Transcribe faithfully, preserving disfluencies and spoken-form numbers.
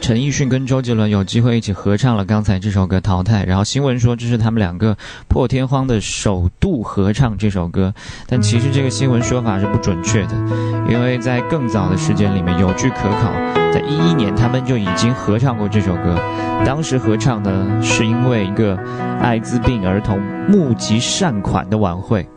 陈奕迅跟周杰伦有机会一起合唱了刚才这首歌《淘汰》，然后新闻说这是他们两个破天荒的首度合唱这首歌，但其实这个新闻说法是不准确的，因为在更早的时间里面有据可考，在一一年他们就已经合唱过这首歌，当时合唱呢是因为一个艾滋病儿童募集善款的晚会。